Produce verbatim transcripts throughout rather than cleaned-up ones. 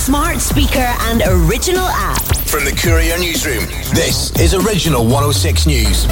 smart speaker and original app. From the Courier Newsroom, this is Original one oh six News.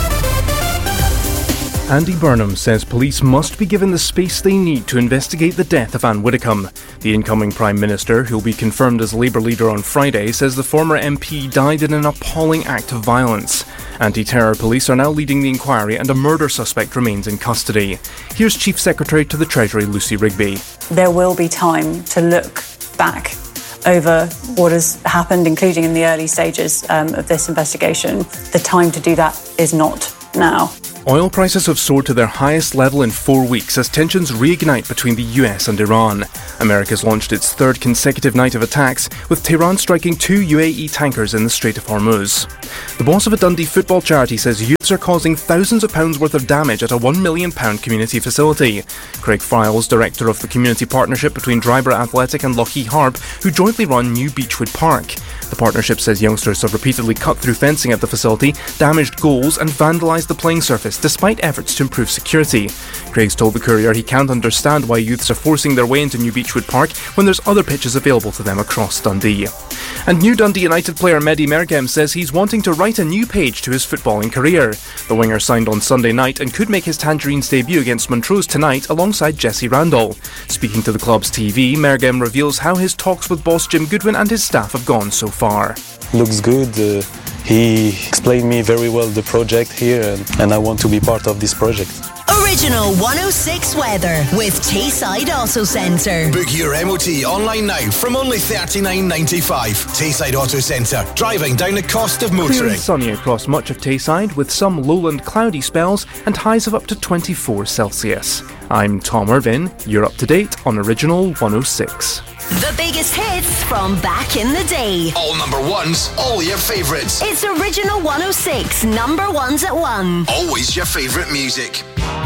Andy Burnham says police must be given the space they need to investigate the death of Anne Widdecombe. The incoming Prime Minister, who will be confirmed as Labour leader on Friday, says the former M P died in an appalling act of violence. Anti-terror police are now leading the inquiry and a murder suspect remains in custody. Here's Chief Secretary to the Treasury, Lucy Rigby. There will be time to look back over what has happened, including in the early stages um, of this investigation. The time to do that is not now. Oil prices have soared to their highest level in four weeks as tensions reignite between the U S and Iran. America's launched its third consecutive night of attacks, with Tehran striking two U A E tankers in the Strait of Hormuz. The boss of a Dundee football charity says youths are causing thousands of pounds worth of damage at a one million pounds community facility. Craig Files, director of the community partnership between Dryborough Athletic and Lochee Harp, who jointly run New Beechwood Park. The partnership says youngsters have repeatedly cut through fencing at the facility, damaged goals and vandalised the playing surface despite efforts to improve security. Craig's told the Courier he can't understand why youths are forcing their way into New Beechwood Park when there's other pitches available to them across Dundee. And new Dundee United player Mehdi Mergem says he's wanting to write a new page to his footballing career. The winger signed on Sunday night and could make his Tangerines debut against Montrose tonight alongside Jesse Randall. Speaking to the club's T V, Mergem reveals how his talks with boss Jim Goodwin and his staff have gone so far. Looks good. Uh, he explained me very well the project here and, and I want to be part of this project. Original one oh six weather with Tayside Auto Centre. Book your M O T online now from only thirty-nine ninety-five. Tayside Auto Centre, driving down the cost of Clear motoring. and sunny across much of Tayside, with some lowland cloudy spells and highs of up to twenty-four Celsius. I'm Tom Irvin. You're up to date on Original one oh six. The biggest hits from back in the day. All number ones, all your favourites. It's Original one oh six, number ones at one. Always your favourite music.